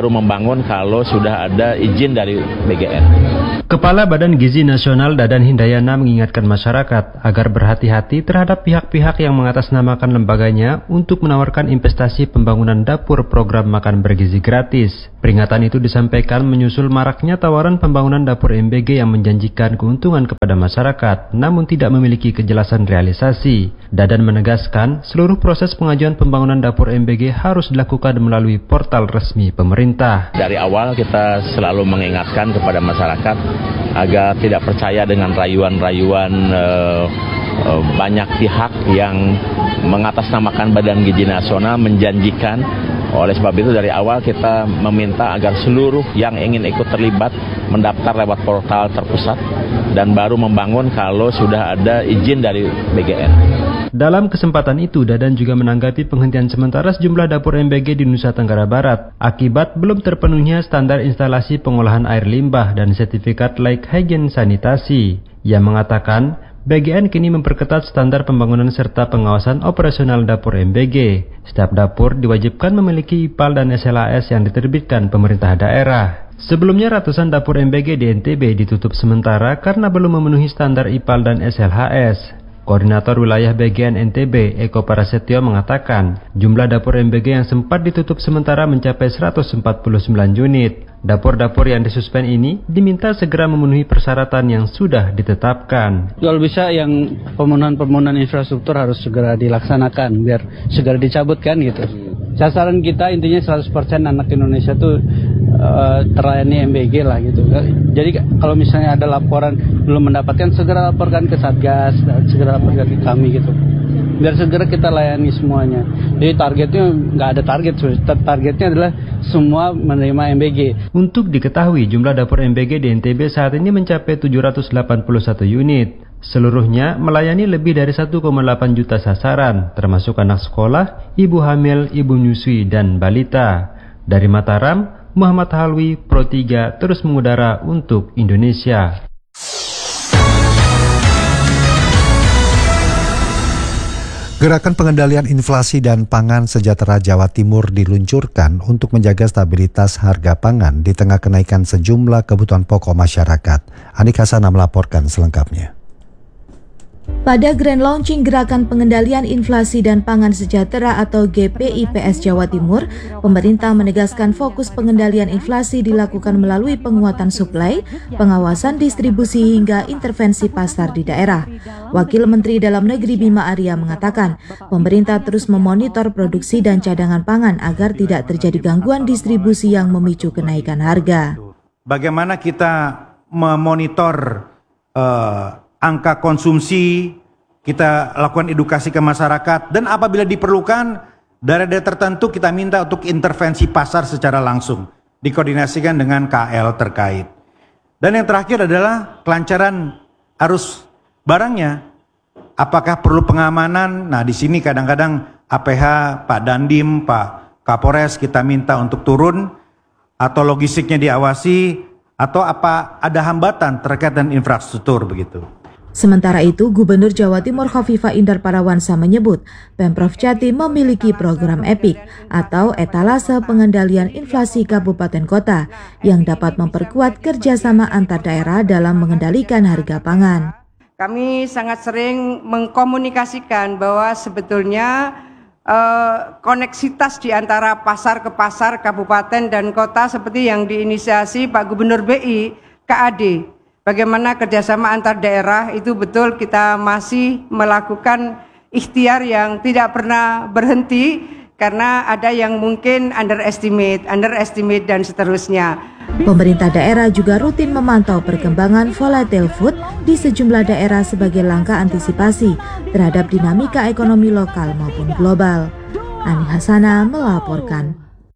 Baru membangun kalau sudah ada izin dari BGN. Kepala Badan Gizi Nasional Dadan Hindayana mengingatkan masyarakat agar berhati-hati terhadap pihak-pihak yang mengatasnamakan lembaganya untuk menawarkan investasi pembangunan dapur program makan bergizi gratis. Peringatan itu disampaikan menyusul maraknya tawaran pembangunan dapur MBG yang menjanjikan keuntungan kepada masyarakat, namun tidak memiliki kejelasan realisasi. Dadan menegaskan, seluruh proses pengajuan pembangunan dapur MBG harus dilakukan melalui portal resmi pemerintah. Dari awal kita selalu mengingatkan kepada masyarakat agar tidak percaya dengan rayuan-rayuan banyak pihak yang mengatasnamakan Badan Gizi Nasional menjanjikan. Oleh sebab itu dari awal kita meminta agar seluruh yang ingin ikut terlibat mendaftar lewat portal terpusat dan baru membangun kalau sudah ada izin dari BGN. Dalam kesempatan itu, Dadan juga menanggapi penghentian sementara sejumlah dapur MBG di Nusa Tenggara Barat akibat belum terpenuhnya standar instalasi pengolahan air limbah dan sertifikat layak hygiene sanitasi. Ia mengatakan, BGN kini memperketat standar pembangunan serta pengawasan operasional dapur MBG. Setiap dapur diwajibkan memiliki IPAL dan SLHS yang diterbitkan pemerintah daerah. Sebelumnya ratusan dapur MBG di NTB ditutup sementara karena belum memenuhi standar IPAL dan SLHS. Koordinator Wilayah BGN NTB, Eko Parasetyo mengatakan, jumlah dapur MBG yang sempat ditutup sementara mencapai 149 unit. Dapur-dapur yang disuspend ini diminta segera memenuhi persyaratan yang sudah ditetapkan. Kalau bisa yang pembangunan infrastruktur harus segera dilaksanakan biar segera dicabut kan gitu. Sasaran kita intinya 100% anak Indonesia tuh terlayani MBG lah gitu. Jadi kalau misalnya ada laporan belum mendapatkan, segera laporkan ke Satgas, segera laporkan ke kami gitu. Biar segera kita layani semuanya. Jadi targetnya nggak ada target, targetnya adalah semua menerima MBG. Untuk diketahui, jumlah dapur MBG di NTB saat ini mencapai 781 unit. Seluruhnya melayani lebih dari 1,8 juta sasaran, termasuk anak sekolah, ibu hamil, ibu menyusui, dan balita. Dari Mataram, Muhammad Halwi, Pro 3, terus mengudara untuk Indonesia. Gerakan pengendalian inflasi dan pangan sejahtera Jawa Timur diluncurkan untuk menjaga stabilitas harga pangan di tengah kenaikan sejumlah kebutuhan pokok masyarakat. Anik Hasana melaporkan selengkapnya. Pada Grand Launching Gerakan Pengendalian Inflasi dan Pangan Sejahtera atau GPIPS Jawa Timur, pemerintah menegaskan fokus pengendalian inflasi dilakukan melalui penguatan suplai, pengawasan distribusi hingga intervensi pasar di daerah. Wakil Menteri Dalam Negeri Bima Arya mengatakan, pemerintah terus memonitor produksi dan cadangan pangan agar tidak terjadi gangguan distribusi yang memicu kenaikan harga. Bagaimana kita memonitor angka konsumsi, kita lakukan edukasi ke masyarakat, dan apabila diperlukan daerah-daerah tertentu kita minta untuk intervensi pasar secara langsung, dikoordinasikan dengan KL terkait. Dan yang terakhir adalah kelancaran arus barangnya. Apakah perlu pengamanan? Nah, di sini kadang-kadang APH, Pak Dandim, Pak Kapolres kita minta untuk turun, atau logistiknya diawasi, atau apa ada hambatan terkait dengan infrastruktur begitu. Sementara itu, Gubernur Jawa Timur Khofifah Indar Parawansa menyebut Pemprov Jatim memiliki program EPIK atau Etalase Pengendalian Inflasi Kabupaten Kota yang dapat memperkuat kerjasama antar daerah dalam mengendalikan harga pangan. Kami sangat sering mengkomunikasikan bahwa sebetulnya koneksitas di antara pasar ke pasar, kabupaten dan kota seperti yang diinisiasi Pak Gubernur BI, KAD. Bagaimana kerjasama antar daerah itu betul kita masih melakukan ikhtiar yang tidak pernah berhenti karena ada yang mungkin underestimate dan seterusnya. Pemerintah daerah juga rutin memantau perkembangan volatile food di sejumlah daerah sebagai langkah antisipasi terhadap dinamika ekonomi lokal maupun global. Ani Hasana melaporkan.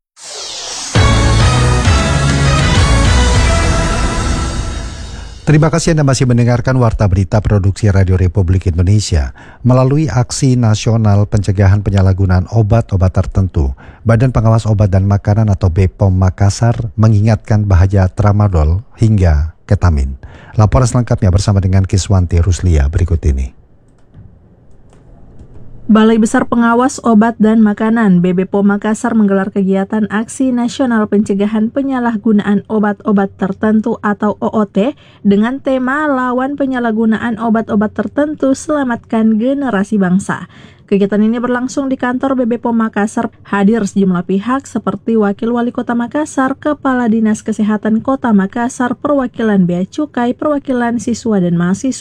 Terima kasih Anda masih mendengarkan Warta Berita Produksi Radio Republik Indonesia. Melalui Aksi Nasional Pencegahan Penyalahgunaan Obat-obat Tertentu, Badan Pengawas Obat dan Makanan atau BPOM Makassar mengingatkan bahaya tramadol hingga ketamin. Laporan selengkapnya bersama dengan Kiswanti Ruslia berikut ini. Balai Besar Pengawas Obat dan Makanan BB POM Makassar menggelar kegiatan Aksi Nasional Pencegahan Penyalahgunaan Obat-obat Tertentu atau OOT dengan tema Lawan Penyalahgunaan Obat-obat Tertentu, Selamatkan Generasi Bangsa. Kegiatan ini berlangsung di kantor BB POM Makassar. Hadir sejumlah pihak seperti Wakil Wali Kota Makassar, Kepala Dinas Kesehatan Kota Makassar, perwakilan Bea Cukai, perwakilan siswa dan mahasiswa,